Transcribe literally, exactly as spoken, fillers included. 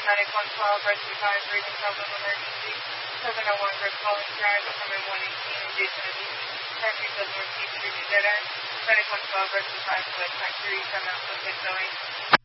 medic one twelve, rescue five, breathing problem emergency. seven oh one group calling drive, Summon one eighteen, Jason Aziz. Currently says Northeast Street, dead end. Medic one twelve, rescue five, select time three, seven oh six going.